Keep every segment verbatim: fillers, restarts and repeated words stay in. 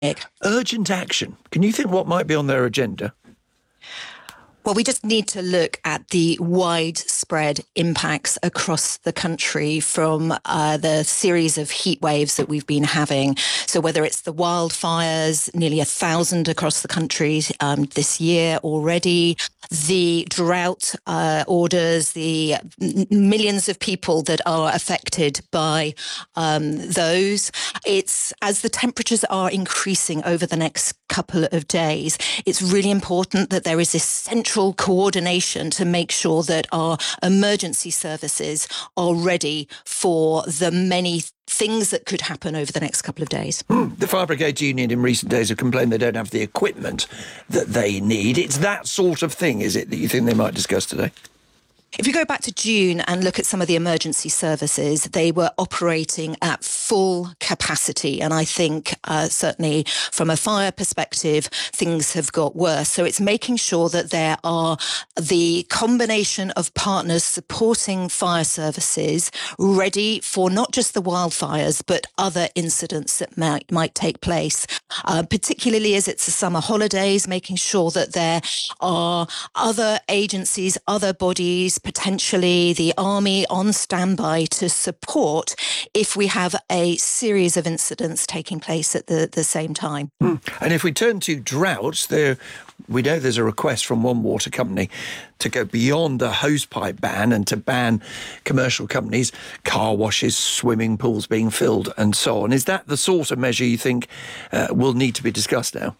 Urgent action. Can you think what might be on their agenda? Well, we just need to look at the widespread impacts across the country from uh, the series of heat waves that we've been having. So whether it's the wildfires, nearly a thousand across the country um, this year already, the drought uh, orders, the n- millions of people that are affected by um, those. It's as the temperatures are increasing over the next couple of days, it's really important that there is this central coordination to make sure that our emergency services are ready for the many things that could happen over the next couple of days. Mm. The Fire Brigade Union in recent days have complained they don't have the equipment that they need. It's that sort of thing, is it, that you think they might discuss today? If you go back to June and look at some of the emergency services, they were operating at full capacity. And I think uh, certainly from a fire perspective, things have got worse. So it's making sure that there are the combination of partners supporting fire services ready for not just the wildfires, but other incidents that might, might take place, uh, particularly as it's the summer holidays, making sure that there are other agencies, other bodies, potentially the army on standby to support if we have a series of incidents taking place at the, the same time. Mm. And if we turn to droughts, there, we know there's a request from one water company to go beyond a hosepipe ban and to ban commercial companies, car washes, swimming pools being filled and so on. Is that the sort of measure you think uh, will need to be discussed now?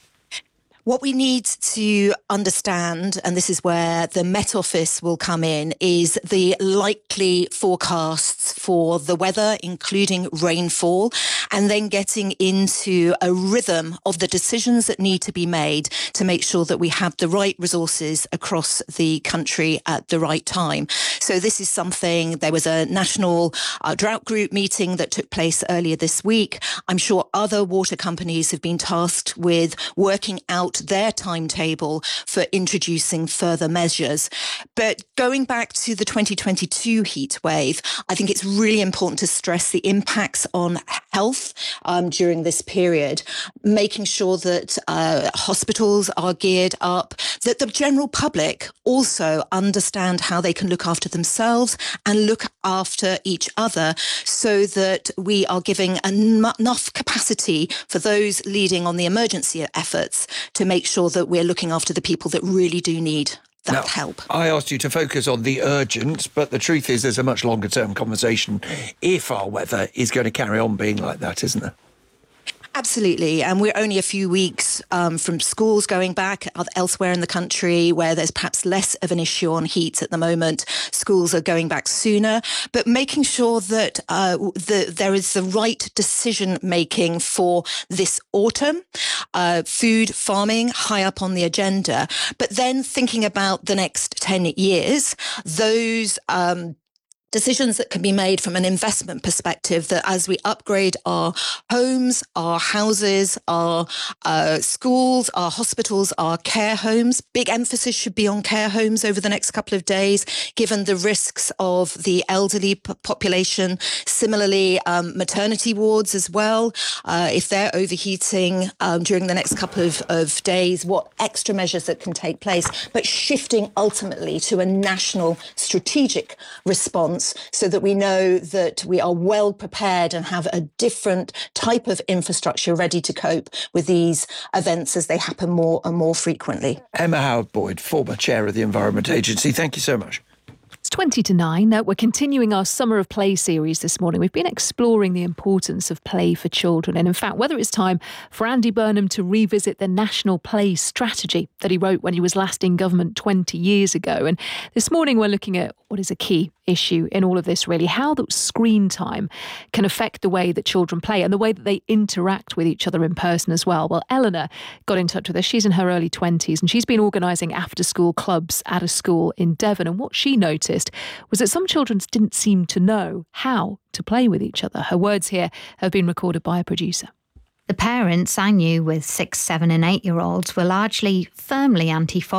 What we need to understand, and this is where the Met Office will come in, is the likely forecasts for the weather, including rainfall, and then getting into a rhythm of the decisions that need to be made to make sure that we have the right resources across the country at the right time. So this is something, there was a national uh, drought group meeting that took place earlier this week. I'm sure other water companies have been tasked with working out their timetable for introducing further measures. But going back to the twenty twenty-two heat wave, I think it's really important to stress the impacts on health um, during this period, making sure that uh, hospitals are geared up, that the general public also understand how they can look after themselves and look after each other so that we are giving enough capacity for those leading on the emergency efforts to make sure that we're looking after the people that really do need that now, help. I asked you to focus on the urgent, but the truth is there's a much longer term conversation if our weather is going to carry on being like that, isn't there? Absolutely. And we're only a few weeks um, from schools going back elsewhere in the country where there's perhaps less of an issue on heat at the moment. Schools are going back sooner, but making sure that uh, the, there is the right decision making for this autumn. Uh, food, farming, high up on the agenda. But then thinking about the next ten years, those um decisions that can be made from an investment perspective, that as we upgrade our homes, our houses, our uh, schools, our hospitals, our care homes, big emphasis should be on care homes over the next couple of days, given the risks of the elderly p- population. Similarly, um, maternity wards as well. Uh, if they're overheating um, during the next couple of, of days, what extra measures that can take place, but shifting ultimately to a national strategic response, so that we know that we are well prepared and have a different type of infrastructure ready to cope with these events as they happen more and more frequently. Emma Howard-Boyd, former chair of the Environment Agency, thank you so much. It's twenty to nine. Uh, we're continuing our Summer of Play series this morning. We've been exploring the importance of play for children. And in fact, whether it's time for Andy Burnham to revisit the National Play Strategy that he wrote when he was last in government twenty years ago. And this morning we're looking at what is a key issue in all of this, really, how that screen time can affect the way that children play and the way that they interact with each other in person as well. Well, Eleanor got in touch with us. She's in her early twenties and she's been organising after-school clubs at a school in Devon. And what she noticed was that some children didn't seem to know how to play with each other. Her words here have been recorded by a producer. The parents I knew with six, seven and eight-year-olds were largely firmly anti-foreign.